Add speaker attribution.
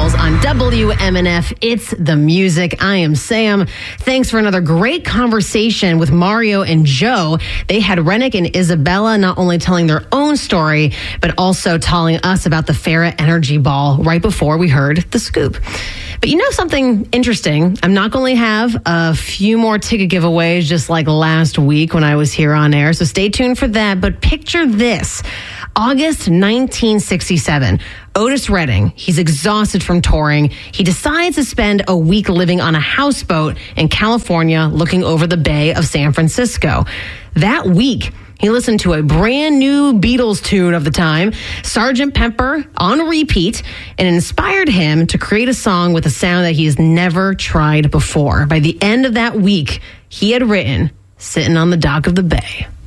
Speaker 1: Mills on WMNF. It's the music. I am Sam. Thanks for another great conversation with Mario and Joe. They had Rennick and Isabella not only telling their own story, but also telling us about the Farrah Energy Ball right before we heard the scoop. But you know something interesting? I'm not going to have a few more ticket giveaways just like last week when I was here on air. So stay tuned for that. But picture this. August 1967. Otis Redding, he's exhausted from touring. He decides to spend a week living on a houseboat in California looking over the Bay of San Francisco. That week, he listened to a brand new Beatles tune of the time, Sgt. Pepper, on repeat, and inspired him to create a song with a sound that he has never tried before. By the end of that week, he had written Sitting on the Dock of the Bay.